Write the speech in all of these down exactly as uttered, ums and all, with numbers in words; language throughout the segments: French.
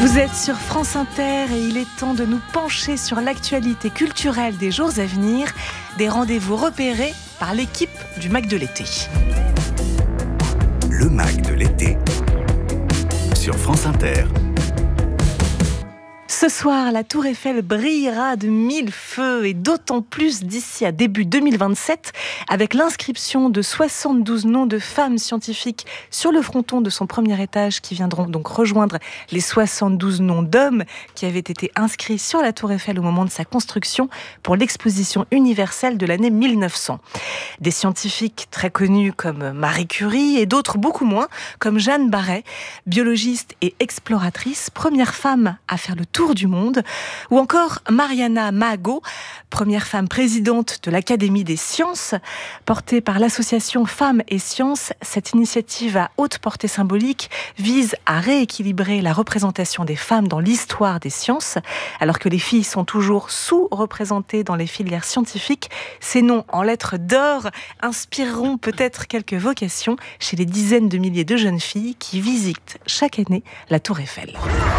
Vous êtes sur France Inter et il est temps de nous pencher sur l'actualité culturelle des jours à venir, des rendez-vous repérés par l'équipe du Mac de l'été. Le Mac de l'été sur France Inter. Ce soir, la Tour Eiffel brillera de mille feux et d'autant plus d'ici à début deux mille vingt-sept avec l'inscription de soixante-douze noms de femmes scientifiques sur le fronton de son premier étage qui viendront donc rejoindre les soixante-douze noms d'hommes qui avaient été inscrits sur la Tour Eiffel au moment de sa construction pour l'exposition universelle de l'année mille neuf cents. Des scientifiques très connus comme Marie Curie et d'autres beaucoup moins comme Jeanne Barret, biologiste et exploratrice, première femme à faire le tour du monde, ou encore Mariana Mago, première femme présidente de l'Académie des sciences. Portée par l'association Femmes et Sciences, cette initiative à haute portée symbolique vise à rééquilibrer la représentation des femmes dans l'histoire des sciences. Alors que les filles sont toujours sous-représentées dans les filières scientifiques, ces noms en lettres d'or inspireront peut-être quelques vocations chez les dizaines de milliers de jeunes filles qui visitent chaque année la Tour Eiffel.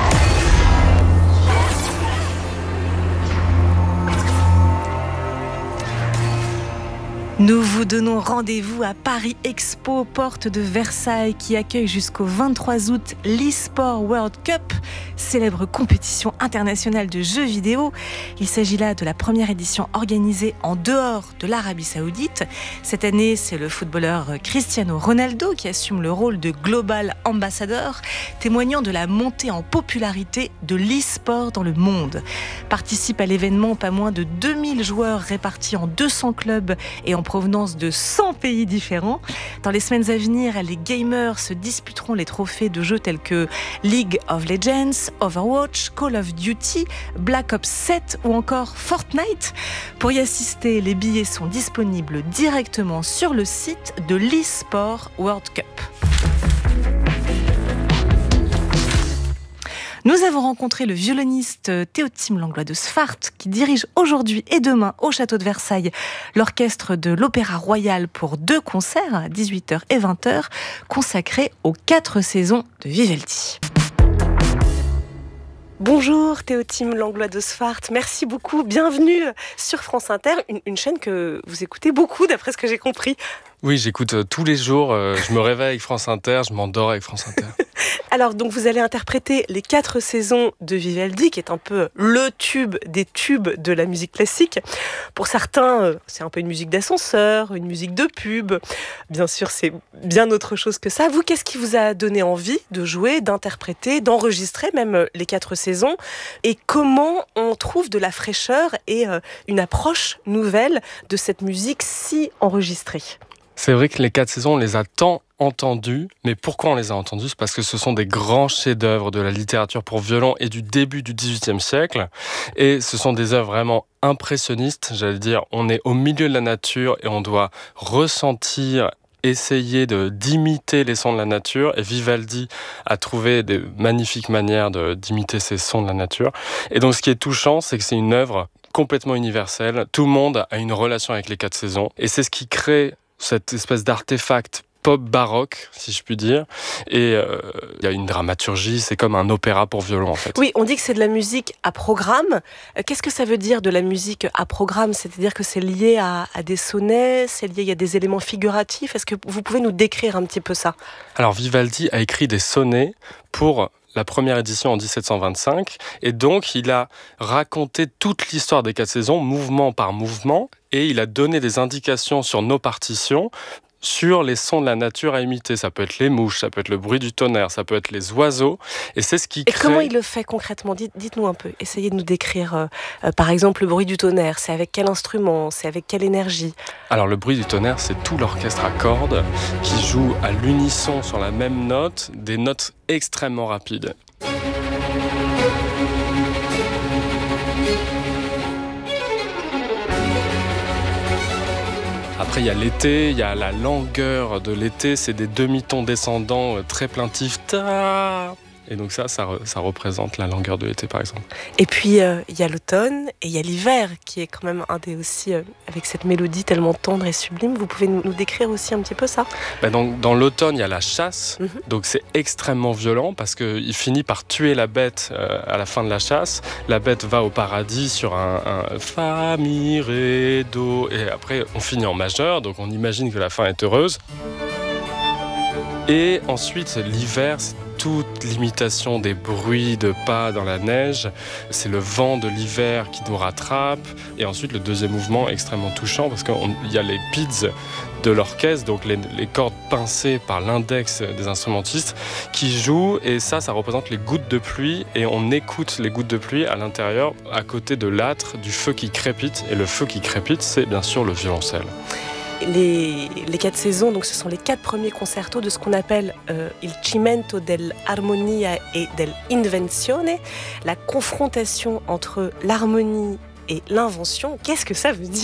Nous vous donnons rendez-vous à Paris Expo, porte de Versailles, qui accueille jusqu'au vingt-trois août l'eSport World Cup, célèbre compétition internationale de jeux vidéo. Il s'agit là de la première édition organisée en dehors de l'Arabie Saoudite. Cette année, c'est le footballeur Cristiano Ronaldo qui assume le rôle de Global Ambassador, témoignant de la montée en popularité de l'eSport dans le monde. Participent à l'événement pas moins de deux mille joueurs répartis en deux cents clubs et en provenance de cent pays différents. Dans les semaines à venir, les gamers se disputeront les trophées de jeux tels que League of Legends, Overwatch, Call of Duty, Black Ops sept ou encore Fortnite. Pour y assister, les billets sont disponibles directement sur le site de l'eSport World Cup. Nous avons rencontré le violoniste Théotime Langlois de Sfart qui dirige aujourd'hui et demain au château de Versailles l'orchestre de l'Opéra Royal pour deux concerts à dix-huit heures et vingt heures consacrés aux quatre saisons de Vivaldi. Bonjour Théotime Langlois de Sfart, merci beaucoup, bienvenue sur France Inter, une, une chaîne que vous écoutez beaucoup d'après ce que j'ai compris. Oui, j'écoute euh, tous les jours, euh, je me réveille avec France Inter, je m'endors avec France Inter. Alors, donc vous allez interpréter les quatre saisons de Vivaldi, qui est un peu le tube des tubes de la musique classique. Pour certains, c'est un peu une musique d'ascenseur, une musique de pub. Bien sûr, c'est bien autre chose que ça. Vous, qu'est-ce qui vous a donné envie de jouer, d'interpréter, d'enregistrer même les quatre saisons? Et comment on trouve de la fraîcheur et une approche nouvelle de cette musique si enregistrée? C'est vrai que les quatre saisons, on les a tant entendues, mais pourquoi on les a entendues? C'est parce que ce sont des grands chefs-d'œuvre de la littérature pour violon et du début du dix-huitième siècle. Et ce sont des œuvres vraiment impressionnistes, j'allais dire. On est au milieu de la nature et on doit ressentir, essayer de, d'imiter les sons de la nature. Et Vivaldi a trouvé des magnifiques manières de, d'imiter ces sons de la nature. Et donc, ce qui est touchant, c'est que c'est une œuvre complètement universelle. Tout le monde a une relation avec les quatre saisons. Et c'est ce qui crée cette espèce d'artefact pop baroque, si je puis dire. Et euh, il y a une dramaturgie, c'est comme un opéra pour violon, en fait. Oui, on dit que c'est de la musique à programme. Qu'est-ce que ça veut dire de la musique à programme? C'est-à-dire que c'est lié à, à des sonnets, c'est lié, il y a des éléments figuratifs. Est-ce que vous pouvez nous décrire un petit peu ça? Alors, Vivaldi a écrit des sonnets pour la première édition en dix-sept cent vingt-cinq, et donc il a raconté toute l'histoire des quatre saisons, mouvement par mouvement, et il a donné des indications sur nos partitions, sur les sons de la nature à imiter. Ça peut être les mouches, ça peut être le bruit du tonnerre, ça peut être les oiseaux, et c'est ce qui crée... Et comment il le fait concrètement? Dites, Dites-nous un peu, essayez de nous décrire, euh, euh, par exemple, le bruit du tonnerre, c'est avec quel instrument, c'est avec quelle énergie? Alors le bruit du tonnerre, c'est tout l'orchestre à cordes qui joue à l'unisson sur la même note, des notes extrêmement rapides. Après, il y a l'été, il y a la langueur de l'été, c'est des demi-tons descendants très plaintifs. Ta, Et donc ça, ça, ça représente la longueur de l'été, par exemple. Et puis, il euh, y a l'automne et il y a l'hiver, qui est quand même un des aussi, euh, avec cette mélodie tellement tendre et sublime. Vous pouvez nous décrire aussi un petit peu ça ? Ben donc, dans l'automne, il y a la chasse. Mm-hmm. Donc c'est extrêmement violent parce qu'il finit par tuer la bête euh, à la fin de la chasse. La bête va au paradis sur un, un fa, mi, ré, do. Et après, on finit en majeur. Donc on imagine que la fin est heureuse. Et ensuite, l'hiver, c'est toute l'imitation des bruits de pas dans la neige. C'est le vent de l'hiver qui nous rattrape. Et ensuite, le deuxième mouvement extrêmement touchant parce qu'il y a les pids de l'orchestre, donc les, les cordes pincées par l'index des instrumentistes qui jouent. Et ça, ça représente les gouttes de pluie. Et on écoute les gouttes de pluie à l'intérieur, à côté de l'âtre, du feu qui crépite. Et le feu qui crépite, c'est bien sûr le violoncelle. Les, les quatre saisons, donc ce sont les quatre premiers concertos de ce qu'on appelle euh, il cimento dell'armonia e dell'invenzione, la confrontation entre l'harmonie et l'invention. Qu'est-ce que ça veut dire ?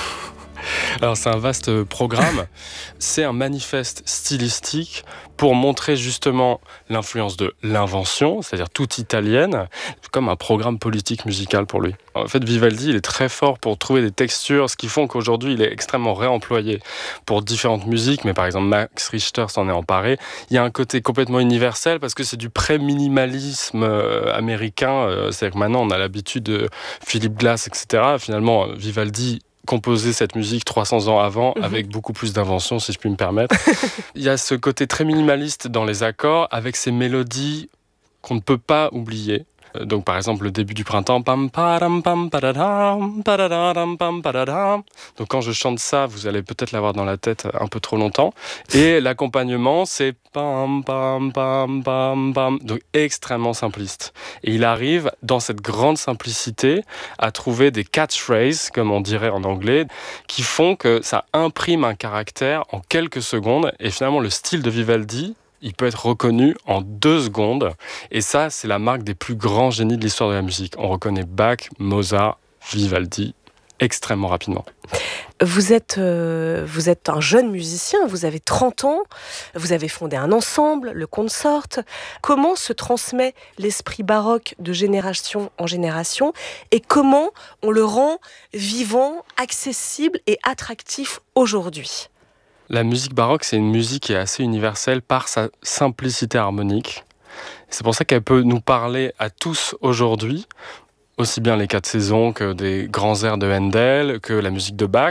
Alors c'est un vaste programme, c'est un manifeste stylistique pour montrer justement l'influence de l'invention, c'est-à-dire toute italienne, comme un programme politique musical pour lui. En fait, Vivaldi, il est très fort pour trouver des textures, ce qui font qu'aujourd'hui, il est extrêmement réemployé pour différentes musiques, mais par exemple, Max Richter s'en est emparé. Il y a un côté complètement universel parce que c'est du pré-minimalisme euh, américain, euh, c'est-à-dire que maintenant, on a l'habitude de Philip Glass, et cetera. Finalement, Vivaldi composer cette musique trois cents ans avant, mmh. avec beaucoup plus d'invention, si je puis me permettre. Il y a ce côté très minimaliste dans les accords, avec ces mélodies qu'on ne peut pas oublier. Donc par exemple le début du printemps, pam param pam padadam padadam pam padadam. Donc quand je chante ça, vous allez peut-être l'avoir dans la tête un peu trop longtemps. Et l'accompagnement, c'est pam pam pam pam pam. Donc extrêmement simpliste. Et il arrive dans cette grande simplicité à trouver des catchphrases, comme on dirait en anglais, qui font que ça imprime un caractère en quelques secondes. Et finalement le style de Vivaldi, il peut être reconnu en deux secondes. Et ça, c'est la marque des plus grands génies de l'histoire de la musique. On reconnaît Bach, Mozart, Vivaldi extrêmement rapidement. Vous êtes, euh, vous êtes un jeune musicien, vous avez trente ans, vous avez fondé un ensemble, le Consort. Comment se transmet l'esprit baroque de génération en génération et comment on le rend vivant, accessible et attractif aujourd'hui ? La musique baroque, c'est une musique qui est assez universelle par sa simplicité harmonique. C'est pour ça qu'elle peut nous parler à tous aujourd'hui, aussi bien les quatre saisons que des grands airs de Handel, que la musique de Bach.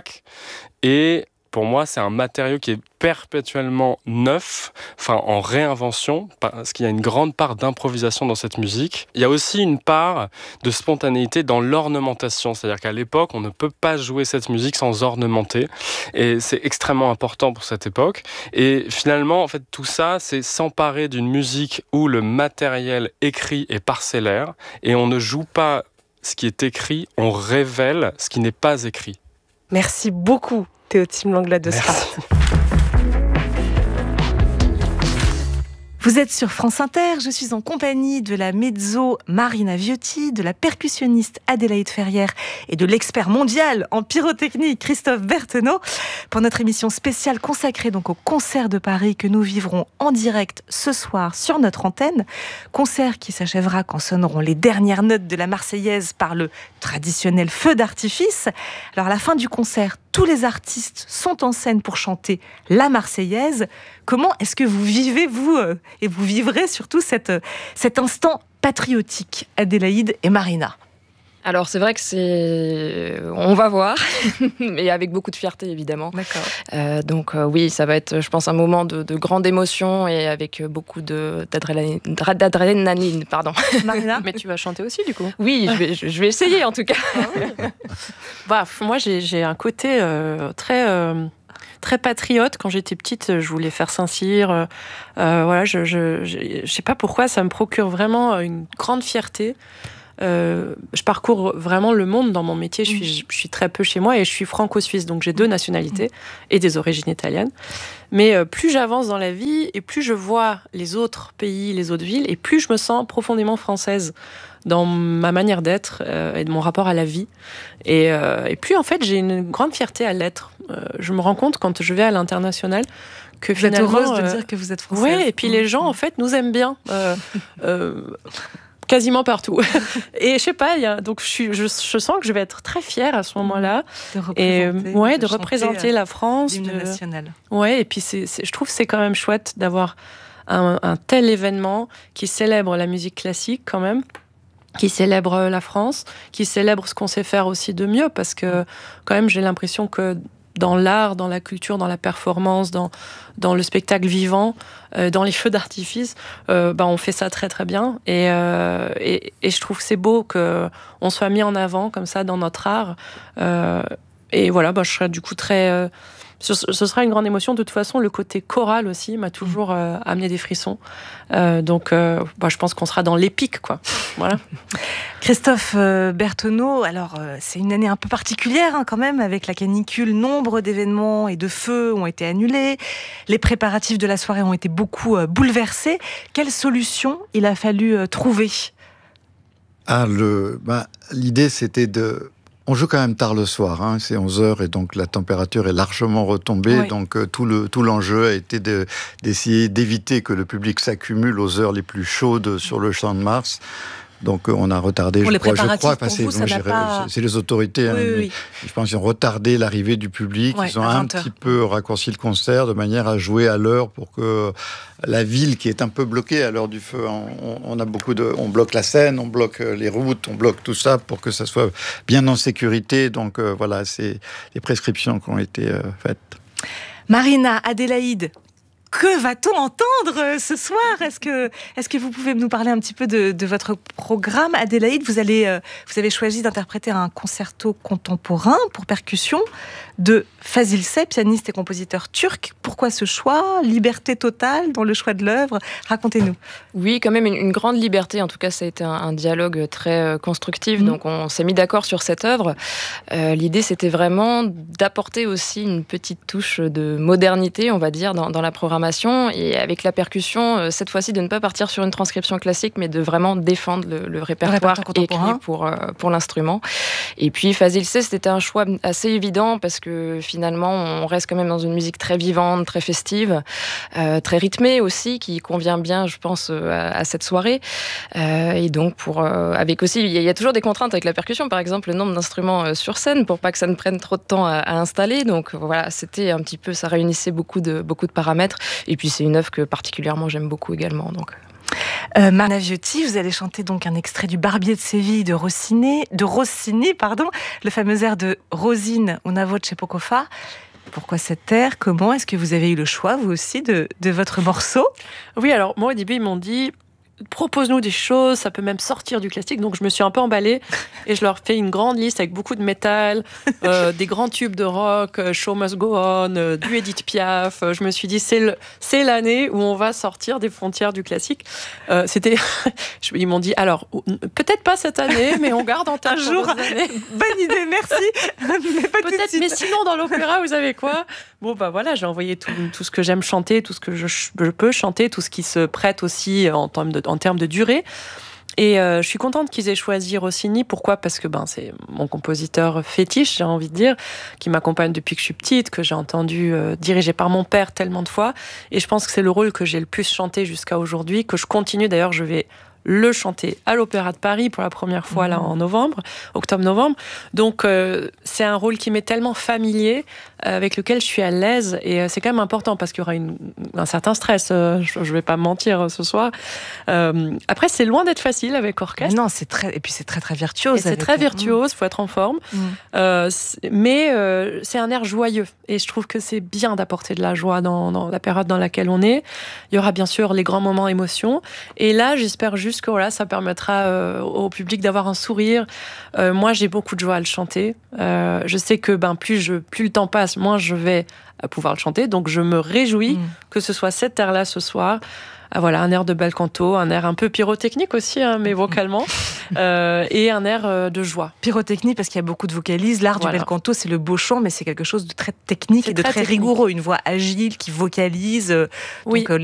Et pour moi, c'est un matériau qui est perpétuellement neuf, enfin en réinvention, parce qu'il y a une grande part d'improvisation dans cette musique. Il y a aussi une part de spontanéité dans l'ornementation, c'est-à-dire qu'à l'époque, on ne peut pas jouer cette musique sans ornementer, et c'est extrêmement important pour cette époque. Et finalement, en fait, tout ça, c'est s'emparer d'une musique où le matériel écrit est parcellaire, et on ne joue pas ce qui est écrit, on révèle ce qui n'est pas écrit. Merci beaucoup, Théotime Langlois de Spa. Vous êtes sur France Inter, je suis en compagnie de la mezzo Marina Viotti, de la percussionniste Adélaïde Ferrière et de l'expert mondial en pyrotechnie Christophe Berthenot pour notre émission spéciale consacrée donc au concert de Paris que nous vivrons en direct ce soir sur notre antenne. Concert qui s'achèvera quand sonneront les dernières notes de la Marseillaise par le traditionnel feu d'artifice. Alors à la fin du concert, tous les artistes sont en scène pour chanter la Marseillaise. Comment est-ce que vous vivez, vous, euh, et vous vivrez surtout cette, euh, cet instant patriotique, Adélaïde et Marina ? Alors c'est vrai que c'est, on va voir, mais avec beaucoup de fierté évidemment. D'accord. Euh, donc euh, oui, ça va être, je pense, un moment de, de grande émotion et avec beaucoup de d'adrénaline, d'adrénaline, pardon. Marina, mais tu vas chanter aussi du coup. Oui, je vais, je vais essayer en tout cas. Bah, moi j'ai, j'ai un côté euh, très euh, très patriote. Quand j'étais petite, je voulais faire Saint-Cyr. Euh, voilà, je, je, je, je sais pas pourquoi, ça me procure vraiment une grande fierté. Euh, je parcours vraiment le monde dans mon métier. Je suis, je suis très peu chez moi et je suis franco-suisse, donc j'ai deux nationalités et des origines italiennes. Mais euh, plus j'avance dans la vie et plus je vois les autres pays, les autres villes, et plus je me sens profondément française dans ma manière d'être euh, et de mon rapport à la vie. Et, euh, et plus en fait, j'ai une grande fierté à l'être. Euh, je me rends compte quand je vais à l'international que vous finalement... êtes heureuse de euh, dire que vous êtes française. Oui, et puis les gens, en fait, nous aiment bien. Euh, euh, quasiment partout. Et je sais pas, y a, donc je, suis, je, je sens que je vais être très fière à ce moment-là. De représenter, et, ouais, de, de représenter la France. L'hymne de... national. Ouais, et puis c'est, c'est, je trouve que c'est quand même chouette d'avoir un, un tel événement qui célèbre la musique classique quand même, qui célèbre la France, qui célèbre ce qu'on sait faire aussi de mieux, parce que quand même j'ai l'impression que dans l'art, dans la culture, dans la performance, dans, dans le spectacle vivant, euh, dans les feux d'artifice, euh, bah on fait ça très très bien. Et, euh, et, et je trouve que c'est beau qu'on soit mis en avant comme ça dans notre art. Euh, et voilà, bah je serais du coup très... Euh, ce, ce sera une grande émotion. De toute façon, le côté choral aussi m'a toujours euh, amené des frissons. Euh, donc euh, bah, je pense qu'on sera dans l'épique, quoi. Voilà. Christophe euh, Berthonneau, alors euh, c'est une année un peu particulière hein, quand même, avec la canicule, nombre d'événements et de feux ont été annulés, les préparatifs de la soirée ont été beaucoup euh, bouleversés. Quelle solution il a fallu euh, trouver ? Ah, le, bah, l'idée c'était de... On joue quand même tard le soir, hein, c'est onze heures et donc la température est largement retombée. Oui. Donc euh, tout, le, tout l'enjeu a été de, d'essayer d'éviter que le public s'accumule aux heures les plus chaudes sur le Champ de Mars. Donc on a retardé, pour je les crois, je crois, pour c'est, vous, bon, pas... c'est les autorités, oui, hein, oui, mais oui. je pense qu'ils ont retardé l'arrivée du public, ouais, ils ont un petit peu raccourci le concert de manière à jouer à l'heure pour que la ville qui est un peu bloquée à l'heure du feu, on, on a beaucoup de, on bloque la Seine, on bloque les routes, on bloque tout ça pour que ça soit bien en sécurité. Donc euh, voilà, c'est les prescriptions qui ont été euh, faites. Marina, Adélaïde, que va-t-on entendre ce soir ? Est-ce que, est-ce que vous pouvez nous parler un petit peu de, de votre programme ? Adélaïde, vous, allez, euh, vous avez choisi d'interpréter un concerto contemporain pour percussion de Fazil Say, pianiste et compositeur turc. Pourquoi ce choix ? Liberté totale dans le choix de l'œuvre ? Racontez-nous. Oui, quand même une, une grande liberté. En tout cas, ça a été un, un dialogue très euh, constructif. Mmh. Donc, on s'est mis d'accord sur cette œuvre. Euh, l'idée, c'était vraiment d'apporter aussi une petite touche de modernité, on va dire, dans, dans la programmation. Et avec la percussion, euh, cette fois-ci, de ne pas partir sur une transcription classique, mais de vraiment défendre le, le répertoire, le répertoire écrit pour, euh, pour l'instrument. Et puis, Fazil Say, c'était un choix assez évident parce que que finalement on reste quand même dans une musique très vivante, très festive, euh, très rythmée aussi, qui convient bien, je pense, à, à cette soirée. Euh, et donc, pour, euh, avec aussi, il y, y a toujours des contraintes avec la percussion, par exemple, le nombre d'instruments euh, sur scène, pour pas que ça ne prenne trop de temps à, à installer. Donc voilà, c'était un petit peu, ça réunissait beaucoup de, beaucoup de paramètres. Et puis c'est une œuvre que particulièrement j'aime beaucoup également. Donc. Euh, Marina Viotti, vous allez chanter donc un extrait du Barbier de Séville de Rossini, de Rossini, pardon, le fameux air de Rosine, Una voce poco fa. Pourquoi cet air ? Comment est-ce que vous avez eu le choix, vous aussi, de, de votre morceau ? Oui, alors moi au début ils m'ont dit propose-nous des choses, ça peut même sortir du classique. Donc je me suis un peu emballée et je leur fais une grande liste avec beaucoup de métal, euh, des grands tubes de rock, euh, Show Must Go On, euh, du Edith Piaf. Euh, je me suis dit c'est le, c'est l'année où on va sortir des frontières du classique. Euh, c'était, ils m'ont dit alors peut-être pas cette année, mais on garde en tête un jour. Bonne idée, merci. mais pas peut-être, mais sinon dans l'opéra vous savez quoi ? Bon bah voilà, j'ai envoyé tout, tout ce que j'aime chanter, tout ce que je, je peux chanter, tout ce qui se prête aussi en termes de en termes de durée. Et euh, je suis contente qu'ils aient choisi Rossini. Pourquoi ? Parce que ben, c'est mon compositeur fétiche, j'ai envie de dire, qui m'accompagne depuis que je suis petite, que j'ai entendu euh, diriger par mon père tellement de fois. Et je pense que c'est le rôle que j'ai le plus chanté jusqu'à aujourd'hui, que je continue. D'ailleurs, je vais le chanter à l'Opéra de Paris pour la première fois, mmh. là, en novembre, octobre-novembre. Donc, euh, c'est un rôle qui m'est tellement familier, euh, avec lequel je suis à l'aise. Et euh, c'est quand même important, parce qu'il y aura une, un certain stress. Euh, je ne vais pas me mentir euh, ce soir. Euh, après, c'est loin d'être facile avec orchestre. Non, c'est très... Et puis, c'est très, très virtuose. Et c'est très virtuose, il faut être en forme. Mmh. Euh, mais euh, c'est un air joyeux. Et je trouve que c'est bien d'apporter de la joie dans, dans la période dans laquelle on est. Il y aura bien sûr les grands moments émotions. Et là, j'espère juste que voilà, ça permettra euh, au public d'avoir un sourire. Euh, moi, j'ai beaucoup de joie à le chanter. Euh, je sais que ben, plus, je, plus le temps passe, moins je vais pouvoir le chanter. Donc, je me réjouis mmh. que ce soit cet air-là ce soir. Ah, voilà, un air de bel canto, un air un peu pyrotechnique aussi, hein, mais vocalement, euh, et un air euh, de joie. Pyrotechnique parce qu'il y a beaucoup de vocalises. L'art voilà. du bel canto, c'est le beau chant, mais c'est quelque chose de très technique c'est et de très, très rigoureux. Une voix agile qui vocalise. Oui. Donc, euh,